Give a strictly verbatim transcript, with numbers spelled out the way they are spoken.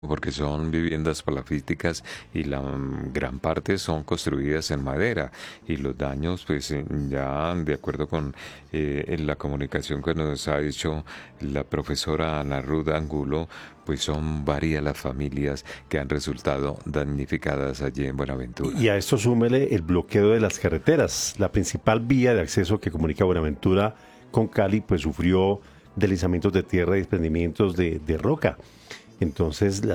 porque son viviendas palafíticas y la mm, gran parte son construidas en madera y los daños pues eh, ya de acuerdo con eh, en la comunicación que nos ha hecho la profesora Ana Ruth Angulo, pues son varias las familias que han resultado damnificadas allí en Y Buenaventura. a esto súmele el bloqueo de las carreteras. La principal vía de acceso que comunica Buenaventura con Cali, pues sufrió deslizamientos de tierra y desprendimientos de, de roca. Entonces,